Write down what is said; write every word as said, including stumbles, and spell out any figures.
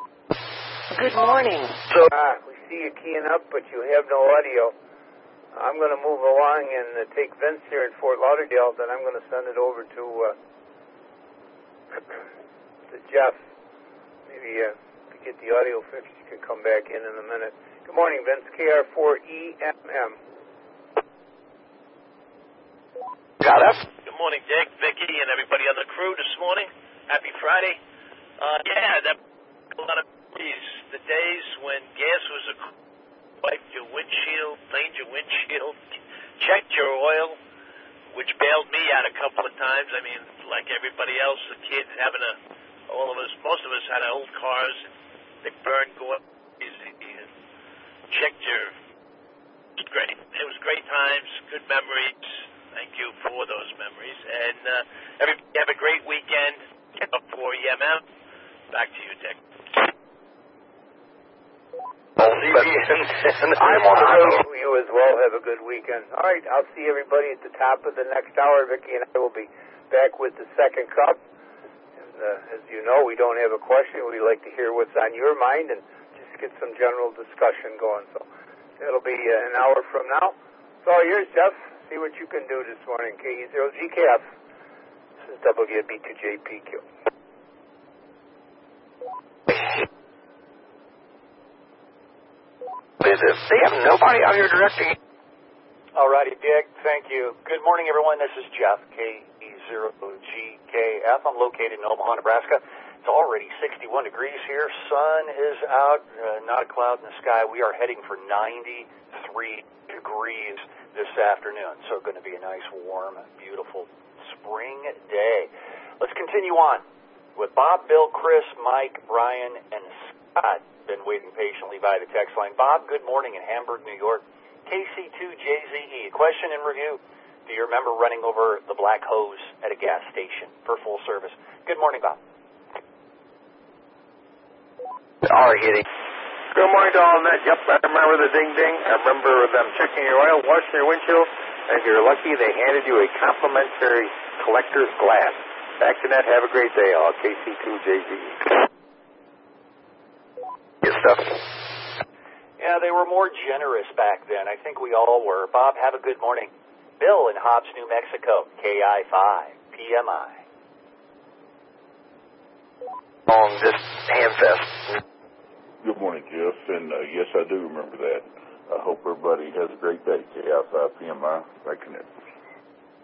Good morning. So, uh, we see you keying up, but you have no audio. I'm going to move along and uh, take Vince here in Fort Lauderdale, then I'm going to send it over to, uh, to Jeff. Maybe uh, to get the audio fixed, you can come back in in a minute. Good morning, Vince. K R four E M M. Got us. Good morning, Dick, Vicky, and everybody on the crew this morning. Happy Friday. Uh, yeah, that a lot of these the days when gas was a wiped your windshield, cleaned your windshield, checked your oil, which bailed me out a couple of times. I mean, like everybody else, the kids having a, all of us, most of us had old cars, and they burned going easy, and checked your, it was great. It was great times, good memories. Thank you for those memories. And uh, everybody have a great weekend. Get up for E M M. Back to you, Dick. I'm on the road. You as well. Have a good weekend. All right, I'll see everybody at the top of the next hour. Vicky and I will be back with the second cup. And uh, as you know, we don't have a question. We like to hear what's on your mind and just get some general discussion going. So it'll be uh, an hour from now. It's all yours, Jeff. See what you can do this morning. K E zero G K F. This is W B two J P Q. They have nobody out here directing. All righty, Dick. Thank you. Good morning, everyone. This is Jeff, K E zero G K F. I'm located in Omaha, Nebraska. It's already sixty-one degrees here. Sun is out. Uh, not a cloud in the sky. We are heading for ninety-three degrees this afternoon. So going to be a nice, warm, beautiful spring day. Let's continue on with Bob, Bill, Chris, Mike, Brian, and Scott. Been waiting patiently by the text line. Bob, good morning in Hamburg, New York. K C two J Z E. Question and review. Do you remember running over the black hose at a gas station for full service? Good morning, Bob. All right, Hitty. Good morning to all of that. Yep, I remember the ding-ding. I remember them checking your oil, washing your windshield. And if you're lucky, they handed you a complimentary collector's glass. Back to that. Have a great day, all. K C two J Z E. Good stuff. Yeah, they were more generous back then. I think we all were. Bob, have a good morning. Bill in Hobbs, New Mexico. K I five P M I. On this Hamfest. Good morning, Jeff, and uh, yes, I do remember that. I hope everybody has a great day. K I five P M I, right connect.